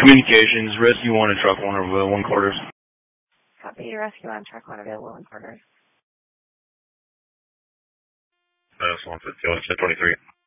Communications, rescue 1 and truck 1 over 1 quarters. Copy, rescue 1, truck 1 available 1 quarters. That's 151, 23.